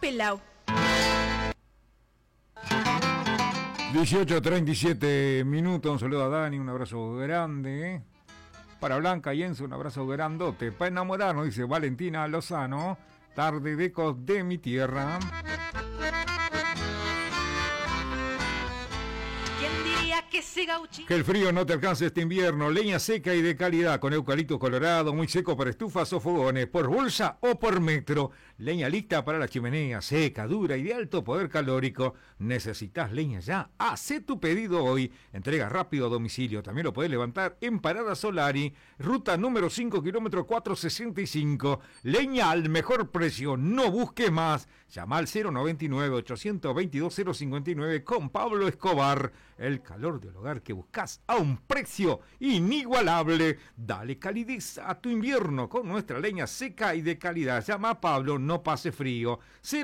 pelao. 18:37 minutos, un saludo a Dani, un abrazo grande. Para Blanca y Enzo, un abrazo grandote. Para enamorarnos, dice Valentina Lozano, tarde de ecos de mi tierra. Que el frío no te alcance este invierno. Leña seca y de calidad con eucalipto colorado, muy seco para estufas o fogones, por bolsa o por metro. Leña lista para la chimenea, seca, dura y de alto poder calórico. ¿Necesitas leña ya? Hacé tu pedido hoy. Entrega rápido a domicilio. También lo podés levantar en Parada Solari, ruta número 5, kilómetro 465. Leña al mejor precio. No busques más. Llama al 099-822-059 con Pablo Escobar. El calor del hogar que buscas a un precio inigualable. Dale calidez a tu invierno con nuestra leña seca y de calidad. Llama a Pablo, no pase frío.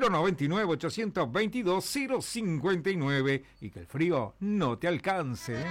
099-822-059 y que el frío no te alcance.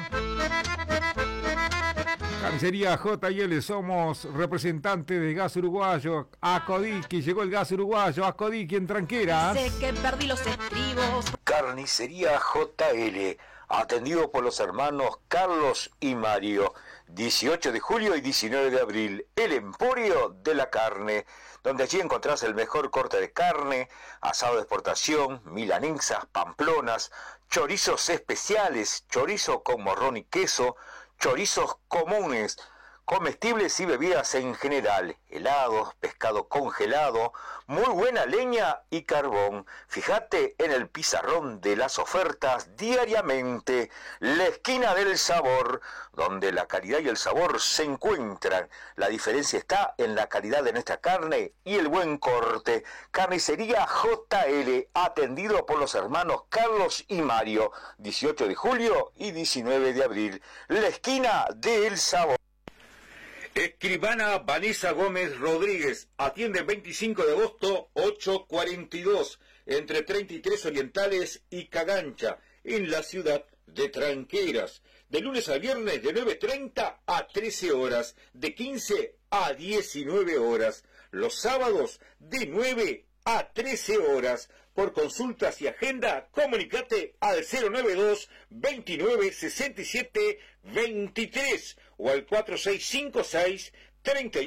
Carnicería J&L, somos representantes de Gas Uruguayo. Acodiqui, llegó el gas uruguayo. Acodiqui en Tranqueras. Sé que perdí los estribos. Carnicería J&L, atendido por los hermanos Carlos y Mario. 18 de julio y 19 de abril, el Emporio de la Carne, donde allí encontrás el mejor corte de carne, asado de exportación, milanesas, pamplonas, chorizos especiales, chorizo con morrón y queso, chorizos comunes, comestibles y bebidas en general, helados, pescado congelado, muy buena leña y carbón. Fíjate en el pizarrón de las ofertas diariamente, la esquina del sabor, donde la calidad y el sabor se encuentran. La diferencia está en la calidad de nuestra carne y el buen corte. Carnicería J&L, atendido por los hermanos Carlos y Mario, 18 de julio y 19 de abril, la esquina del sabor. Escribana Vanessa Gómez Rodríguez, atiende el 25 de agosto, 8:42, entre 33 Orientales y Cagancha, en la ciudad de Tranqueras. De lunes a viernes de 9:30 a 13 horas, de 15 a 19 horas. Los sábados de 9 a 13 horas. Por consultas y agenda, comunicate al 092 29 67 23 o al 4656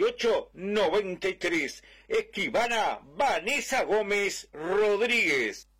3893. Escribana Vanessa Gómez Rodríguez.